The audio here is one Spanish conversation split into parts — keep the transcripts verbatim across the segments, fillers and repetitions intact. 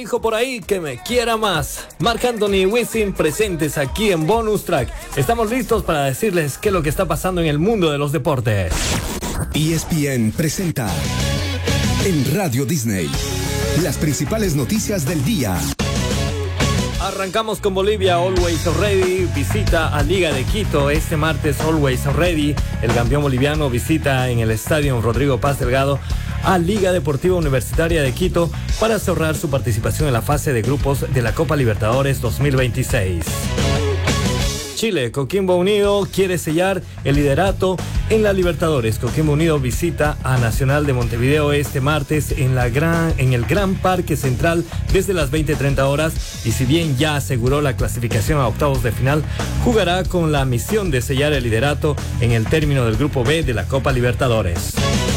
dijo por ahí que me quiera más. Marc Anthony y Wisin presentes aquí en Bonus Track. Estamos listos para decirles qué es lo que está pasando en el mundo de los deportes. E S P N presenta en Radio Disney las principales noticias del día. Arrancamos con Bolivia. Always Ready visita a Liga de Quito. Este martes Always Ready, el campeón boliviano, visita en el estadio Rodrigo Paz Delgado a Liga Deportiva Universitaria de Quito para cerrar su participación en la fase de grupos de la Copa Libertadores dos mil veintiséis. Chile, Coquimbo Unido quiere sellar el liderato en la Libertadores. Coquimbo Unido visita a Nacional de Montevideo este martes en, la gran, en el Gran Parque Central desde las veinte treinta horas, y si bien ya aseguró la clasificación a octavos de final, jugará con la misión de sellar el liderato en el término del Grupo B de la Copa Libertadores.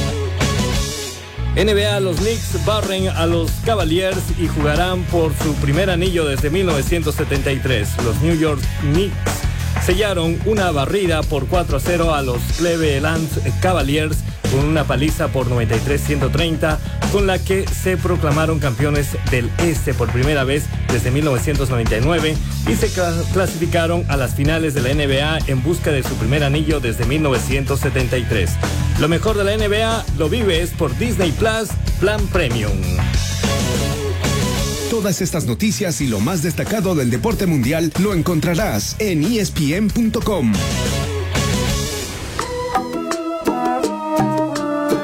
N B A, los Knicks barren a los Cavaliers y jugarán por su primer anillo desde mil novecientos setenta y tres. Los New York Knicks sellaron una barrida por cuatro a cero a los Cleveland Cavaliers con una paliza por noventa y tres a ciento treinta, con la que se proclamaron campeones del Este por primera vez desde mil novecientos noventa y nueve y se clasificaron a las finales de la N B A en busca de su primer anillo desde mil novecientos setenta y tres. Lo mejor de la N B A lo vives por Disney Plus, Plan Premium. Todas estas noticias y lo más destacado del deporte mundial lo encontrarás en E S P N punto com.